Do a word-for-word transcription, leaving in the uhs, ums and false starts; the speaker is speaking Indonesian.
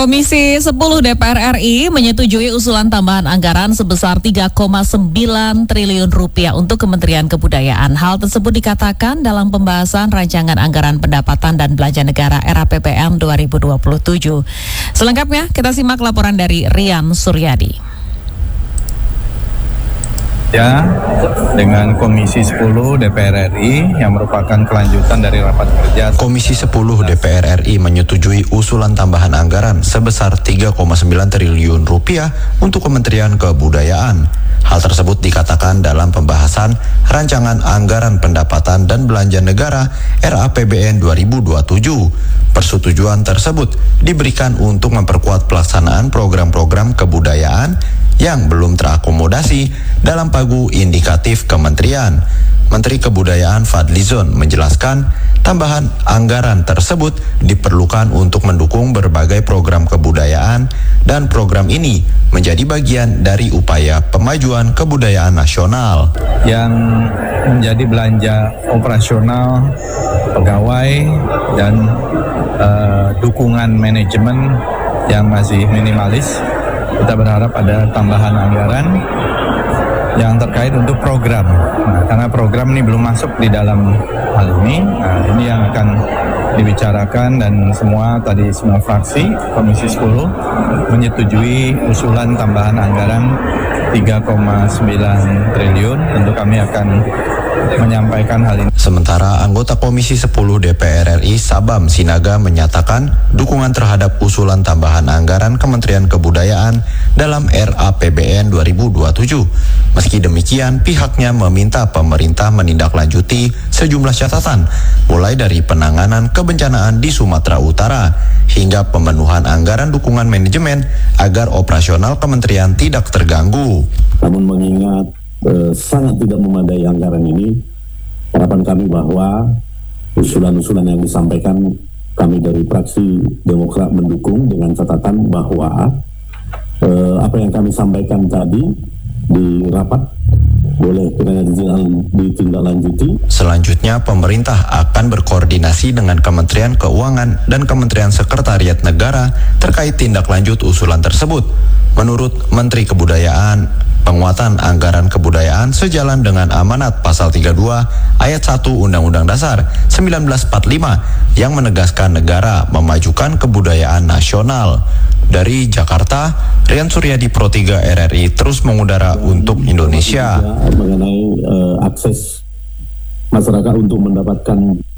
Komisi sepuluh D P R R I menyetujui usulan tambahan anggaran sebesar tiga koma sembilan triliun rupiah untuk Kementerian Kebudayaan. Hal tersebut dikatakan dalam pembahasan rancangan anggaran pendapatan dan belanja negara R A P B N dua ribu dua puluh tujuh. Selengkapnya kita simak laporan dari Rian Suryadi. Ya, dengan Komisi sepuluh D P R R I yang merupakan kelanjutan dari rapat kerja. Komisi sepuluh D P R R I menyetujui usulan tambahan anggaran sebesar tiga koma sembilan triliun rupiah untuk Kementerian Kebudayaan. Hal tersebut dikatakan dalam pembahasan rancangan anggaran pendapatan dan belanja negara R A P B N dua ribu dua puluh tujuh. Persetujuan tersebut diberikan untuk memperkuat pelaksanaan program-program kebudayaan yang belum terakomodasi dalam pagu indikatif kementerian. Menteri Kebudayaan Fadlizon menjelaskan tambahan anggaran tersebut diperlukan untuk mendukung berbagai program kebudayaan dan program ini menjadi bagian dari upaya pemajuan kebudayaan nasional. Yang menjadi belanja operasional pegawai dan uh, dukungan manajemen yang masih minimalis. Kita berharap ada tambahan anggaran yang terkait untuk program. Nah, karena program ini belum masuk di dalam hal ini, nah, ini yang akan dibicarakan dan semua tadi semua fraksi Komisi sepuluh menyetujui usulan tambahan anggaran tiga koma sembilan triliun. Tentu kami akan menyampaikan hal ini. Sementara anggota Komisi sepuluh D P R R I Sabam Sinaga menyatakan dukungan terhadap usulan tambahan anggaran Kementerian Kebudayaan dalam R A P B N dua ribu dua puluh tujuh. Meski demikian, pihaknya meminta pemerintah menindaklanjuti sejumlah catatan, mulai dari penanganan kebencanaan di Sumatera Utara hingga pemenuhan anggaran dukungan manajemen agar operasional kementerian tidak terganggu. Namun mengingat eh, sangat tidak memadai anggaran ini, harapan kami bahwa usulan-usulan yang disampaikan kami dari fraksi Demokrat mendukung dengan catatan bahwa eh, apa yang kami sampaikan tadi di rapat boleh ditindaklanjuti. Selanjutnya, pemerintah akan berkoordinasi dengan Kementerian Keuangan dan Kementerian Sekretariat Negara terkait tindak lanjut usulan tersebut. Menurut Menteri Kebudayaan, penguatan anggaran kebudayaan sejalan dengan amanat pasal tiga puluh dua ayat satu Undang-Undang Dasar seribu sembilan ratus empat puluh lima yang menegaskan negara memajukan kebudayaan nasional. Dari Jakarta, Rian Suryadi Pro tiga R R I terus mengudara untuk Indonesia. Mengenai uh, akses masyarakat untuk mendapatkan